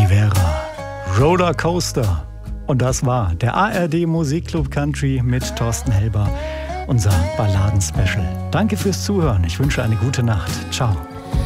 Rivera, Rollercoaster. Und das war der ARD Musikclub Country mit Thorsten Helber, unser Balladen-Special. Danke fürs Zuhören. Ich wünsche eine gute Nacht. Ciao.